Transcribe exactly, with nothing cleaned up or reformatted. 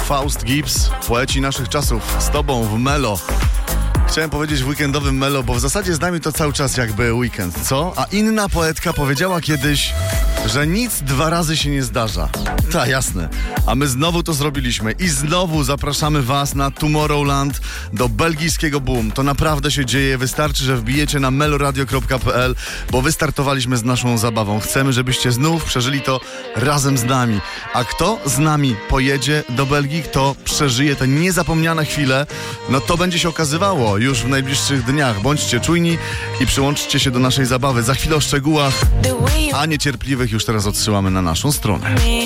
Faust Gibbs, poeci naszych czasów, z tobą w Melo. Chciałem powiedzieć w weekendowym Melo, bo w zasadzie z nami to cały czas jakby weekend, co? A inna poetka powiedziała kiedyś, że nic dwa razy się nie zdarza. Ta, jasne. A my znowu to zrobiliśmy i znowu zapraszamy was na Tomorrowland, do belgijskiego Boom. To naprawdę się dzieje, wystarczy, że wbijecie na meloradio kropka p l, bo wystartowaliśmy z naszą zabawą. Chcemy, żebyście znów przeżyli to razem z nami. A kto z nami pojedzie do Belgii, kto przeżyje te niezapomniane chwile, no to będzie się okazywało już w najbliższych dniach. Bądźcie czujni i przyłączcie się do naszej zabawy. Za chwilę o szczegółach, a niecierpliwych już teraz odsyłamy na naszą stronę.